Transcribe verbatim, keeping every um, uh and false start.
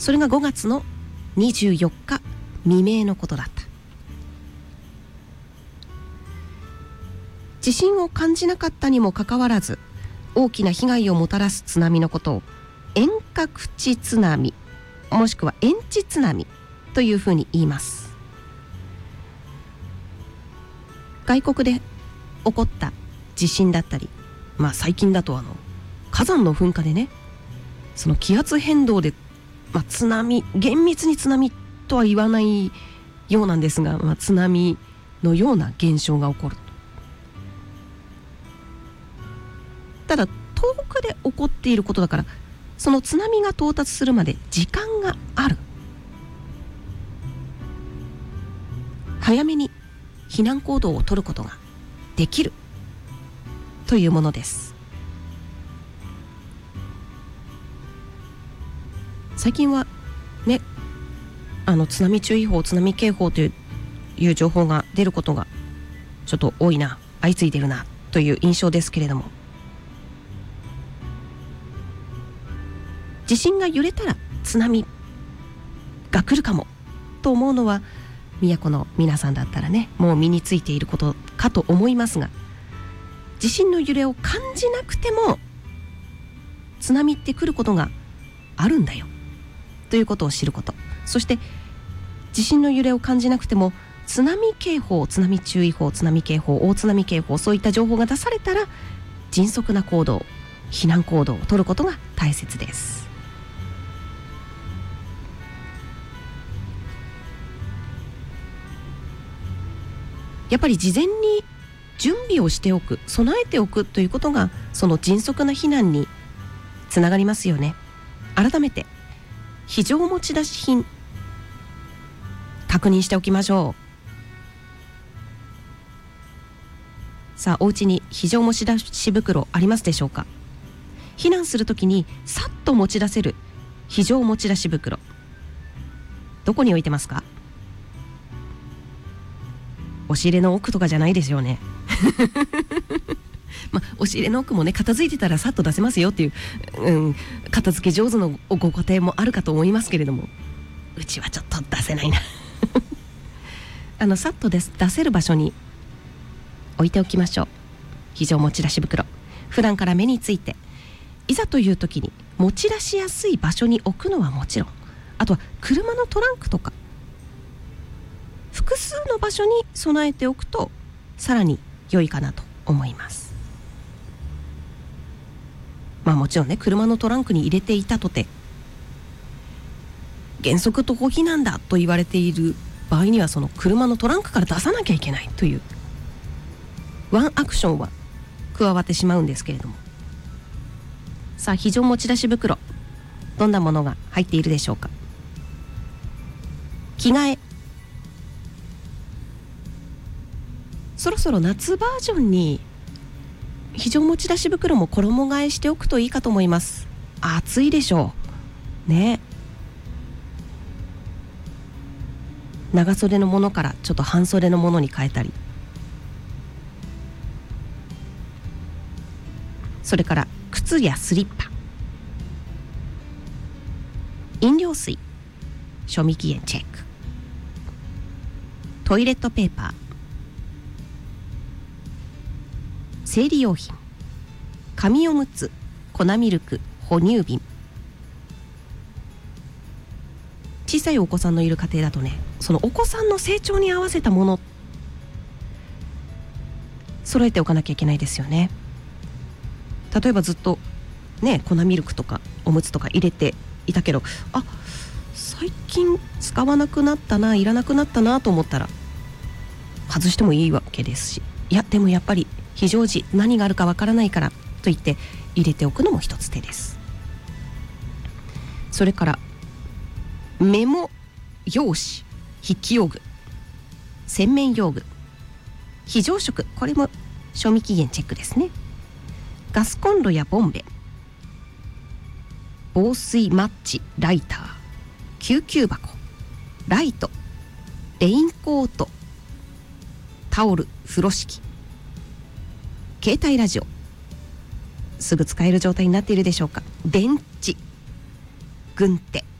それがごがつのにじゅうよっか未明のことだった。地震を感じなかったにもかかわらず大きな被害をもたらす津波のことを遠隔地津波もしくは遠地津波というふうに言います。外国で起こった地震だったり、まあ最近だとあの火山の噴火でね、その気圧変動で、まあ、津波、厳密に津波とは言わないようなんですが、まあ、津波のような現象が起こる。ただ遠くで起こっていることだから、その津波が到達するまで時間がある。早めに避難行動を取ることができるというものです。最近はね、あの津波注意報、津波警報という、いう情報が出ることがちょっと多いな、相次いでるなという印象ですけれども、地震が揺れたら津波が来るかもと思うのは宮古の皆さんだったらね、もう身についていることかと思いますが、地震の揺れを感じなくても津波って来ることがあるんだよということを知ること、そして地震の揺れを感じなくても津波警報、津波注意報、津波警報、大津波警報、そういった情報が出されたら迅速な行動、避難行動を取ることが大切です。やっぱり事前に準備をしておく、備えておくということがその迅速な避難につながりますよね。改めて非常持ち出し品確認しておきましょう。さあ、お家に非常持ち出し袋ありますでしょうか。避難するときにさっと持ち出せる非常持ち出し袋、どこに置いてますか？押し入れの奥とかじゃないですよねまあ、押し入れの奥もね、片付いてたらさっと出せますよっていう、うん、片付け上手のご家庭もあるかと思いますけれども、うちはちょっと出せないなあのさっとです出せる場所に置いておきましょう。非常持ち出し袋、普段から目について、いざという時に持ち出しやすい場所に置くのはもちろん、あとは車のトランクとか複数の場所に備えておくとさらに良いかなと思います。まあもちろんね、車のトランクに入れていたとて原則徒歩避難だと言われている場合には、その車のトランクから出さなきゃいけないというワンアクションは加わってしまうんですけれども、さあ、非常持ち出し袋、どんなものが入っているでしょうか。着替え、そろそろ夏バージョンに非常持ち出し袋も衣替えしておくといいかと思います。暑いでしょうね。長袖のものからちょっと半袖のものに変えたり、それから靴やスリッパ、飲料水、賞味期限チェック、トイレットペーパー、生理用品、紙おむつ、粉ミルク、哺乳瓶。小さいお子さんのいる家庭だとね、そのお子さんの成長に合わせたもの揃えておかなきゃいけないですよね。例えばずっとね、粉ミルクとかおむつとか入れていたけど、あ、最近使わなくなったな、いらなくなったなと思ったら外してもいいわけですし、いやでもやっぱり非常時何があるかわからないからと言って入れておくのも一つ手です。それからメモ用紙、筆記用具、洗面用具、非常食、これも賞味期限チェックですね。ガスコンロやボンベ、防水マッチ、ライター、救急箱、ライト、レインコート、タオル、風呂敷、携帯ラジオ、すぐ使える状態になっているでしょうか。電池、軍手、